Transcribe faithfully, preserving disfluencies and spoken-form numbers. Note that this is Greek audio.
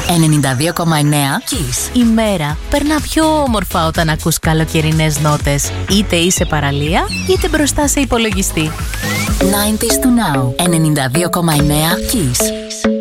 ενενήντα δύο κόμμα εννέα Kiss. Η μέρα περνά πιο όμορφα όταν ακούς καλοκαιρινές νότες. Είτε είσαι παραλία, είτε μπροστά σε υπολογιστή. ενενήντα to now. ενενήντα δύο κόμμα εννέα Kiss.